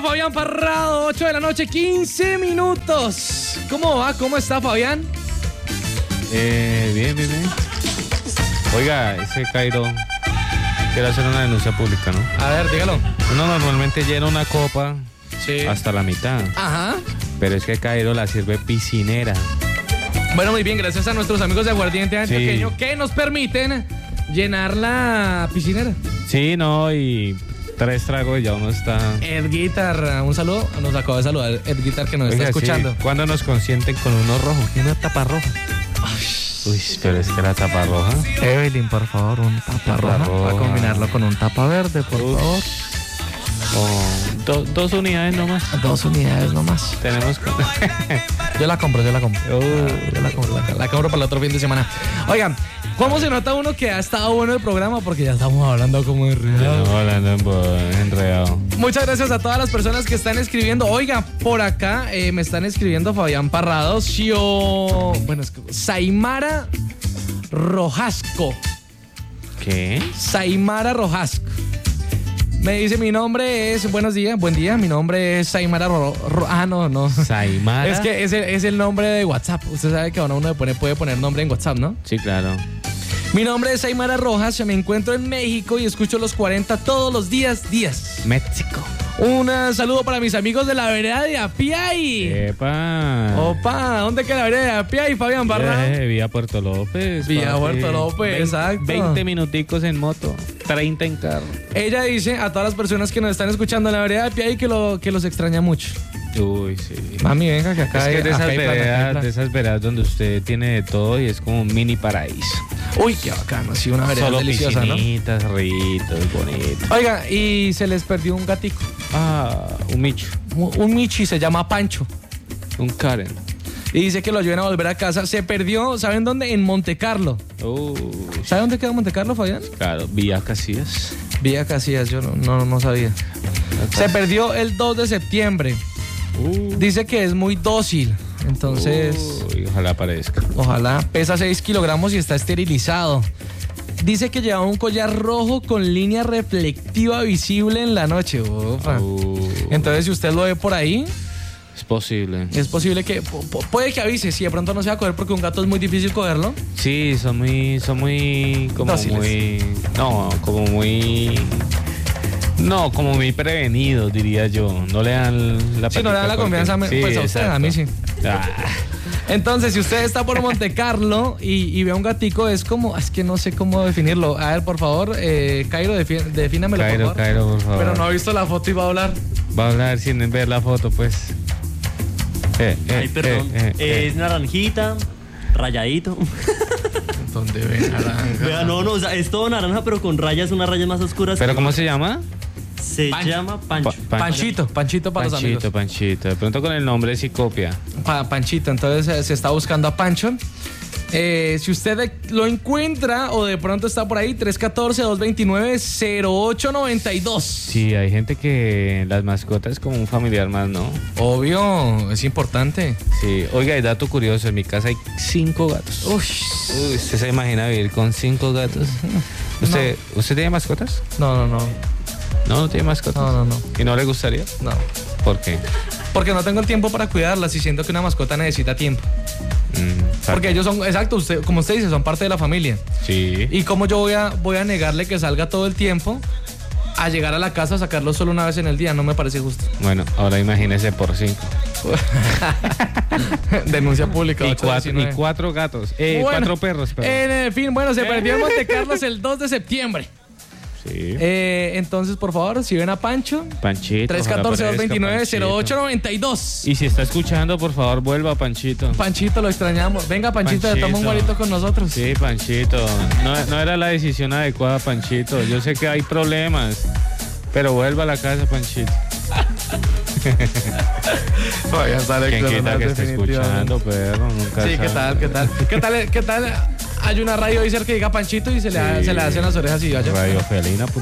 Fabián Parrado, 8 de la noche, 15 minutos. ¿Cómo va? ¿Cómo está, Fabián? Bien. Oiga, ese Cairo quiere hacer una denuncia pública, ¿no? A ver, dígalo. Uno normalmente llena una copa Sí. hasta la mitad, Ajá. pero es que Cairo la sirve piscinera. Bueno, muy bien, gracias a nuestros amigos de Aguardiente Antioqueño que nos permiten llenar la piscinera. Sí, no, y 3 tragos y ya uno está... Ed Guitar, un saludo. Nos acaba de saludar Ed Guitar que nos está escuchando. Sí. ¿Cuándo nos consienten con uno rojo? Una tapa roja. Uy, pero es que la tapa roja... Evelyn, por favor, un tapa roja. Va a combinarlo con un tapa verde, por favor. Dos unidades nomás. 2 unidades nomás. Tenemos... Yo la compro. Yo la compro para el otro fin de semana. Oigan, ¿cómo se nota uno que ha estado bueno el programa? Porque ya estamos hablando como enredado. Estamos hablando enredado. Muchas gracias a todas las personas que están escribiendo. Oiga, por acá me están escribiendo Fabián Parrado, Saimara Rojasco. ¿Qué? Saimara Rojasco. Me dice, mi nombre es... buen día, mi nombre es Saimara no. Saimara. Es que es el nombre de WhatsApp. Usted sabe que uno puede poner nombre en WhatsApp, ¿no? Sí, claro. Mi nombre es Saimara Rojas, me encuentro en México y escucho los 40 todos los días. México. Un saludo para mis amigos de la vereda de Apiay. ¡Epa! Opa, ¿dónde queda la vereda de Apiay, Fabián Parrado? Vía Puerto López. Vía papi. Puerto López, exacto. 20 minuticos en moto, 30 en carro. Ella dice a todas las personas que nos están escuchando en la vereda de Apiay que los extraña mucho. Uy, sí. Mami, venga, que acá Es que hay, de esas acá hay plan, acá hay veredas, plan. de esas veredas donde usted tiene de todo y es como un mini paraíso. Uy, qué bacano, sí, una vereda Solo deliciosa, piscinitas, ríos, bonitos. ¿no? Oiga, y se les perdió un gatico. Un micho, Un Michi, se llama Pancho. un Karen. Y dice que lo ayuden a volver a casa. Se perdió, ¿saben dónde? En Monte Carlo. ¿Sabe dónde queda Monte Carlo, Fabián? Claro, Vía Casillas. Vía Casillas, yo no sabía. Se perdió el 2 de septiembre. Dice que es muy dócil. Entonces, Ojalá aparezca. ojalá. Pesa 6 kilogramos y está esterilizado. Dice que lleva un collar rojo con línea reflectiva visible en la noche. Ufa. Entonces, si usted lo ve por ahí, Es posible. es posible que... puede que avise. Si de pronto no se va a coger porque un gato es muy difícil cogerlo. Sí, son muy como Dóciles. muy... No, como muy prevenidos, diría yo. No le dan la Si no le dan la patica confianza, porque- pues a usted, a mí sí. Ah, Entonces, si usted está por Monte Carlo y ve a un gatico, es como... Es que no sé cómo definirlo. A ver, por favor, Cairo, defínamelo, por favor. Cairo, por favor. Pero no ha visto la foto y va a hablar. Va a hablar sin ver la foto, pues. Ay, perdón. Es naranjita, rayadito. ¿Dónde ve naranja? Vea, no, o sea, es todo naranja, pero con rayas, unas rayas más oscuras. ¿Pero cómo se llama? Se llama Pancho. Panchito para los amigos. Panchito. De pronto con el nombre sí copia. Panchito, entonces se está buscando a Pancho. Si usted lo encuentra o de pronto está por ahí, 314-229-0892. Sí, hay gente que las mascotas es como un familiar más, ¿no? Obvio, es importante. Sí. Oiga, y dato curioso, en mi casa hay 5 gatos. Uy, ¿Usted se imagina vivir con 5 gatos? ¿Usted tiene mascotas? no. No tiene mascotas. No. ¿Y no le gustaría? No. ¿Por qué? Porque no tengo el tiempo para cuidarlas y siento que una mascota necesita tiempo. Porque ellos son, exacto, como usted dice, son parte de la familia. Sí. Y como yo voy a negarle que salga todo el tiempo a llegar a la casa a sacarlo solo una vez en el día, no me parece justo. Bueno, ahora imagínese por 5. Denuncia pública. Y 819. 4 gatos. 4 perros, perdón. En fin, bueno, se perdió en Monte Carlos el 2 de septiembre. Sí. Entonces, por favor, si ven a Pancho, Panchito. 314-229-0892. Y si está escuchando, por favor, vuelva, Panchito. Panchito, lo extrañamos. Venga, Panchito, le toma un guarito con nosotros. Sí, Panchito. No era la decisión adecuada, Panchito. Yo sé que hay problemas, pero vuelva a la casa, Panchito. Vaya, sale ¿Quién quita que esté escuchando, perro? Nunca Sí, sabe. ¿Qué tal? Hay una radio ahí cerca que diga Panchito y se le hacen las orejas y vaya. Radiofelina.com.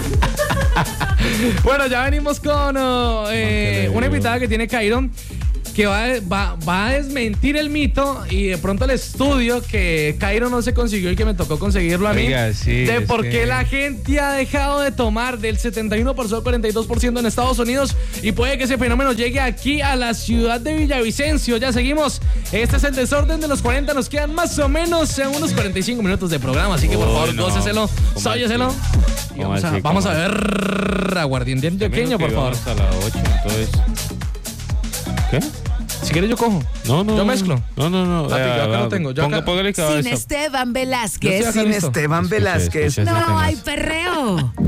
Bueno, ya venimos con una invitada que tiene Cairo. que va a desmentir el mito y de pronto el estudio que Cairo no se consiguió y que me tocó conseguirlo a mí. Oiga, sí, de por qué la gente ha dejado de tomar del 71% al 42% en Estados Unidos y puede que ese fenómeno llegue aquí a la ciudad de Villavicencio. Ya seguimos. Este es el desorden de los 40. Nos quedan más o menos unos 45 minutos de programa, así que por favor, góceselo, sóyeselo. Y vamos a ver aguardiente antioqueño, por favor. Hasta las 8, entonces. ¿Qué? Si quieres yo cojo. No. Yo mezclo. No. Papi, yo acá lo tengo. Sin Esteban Velázquez. Esteban Velázquez. No hay perreo.